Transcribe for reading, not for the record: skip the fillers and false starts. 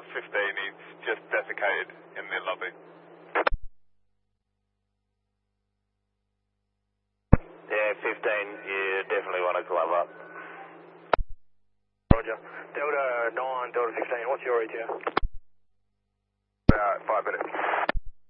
15, he's just desiccated in the lobby. Yeah, 15, you definitely want to glove up. Roger. Delta 9, Delta 15, what's your ETA? About 5 minutes.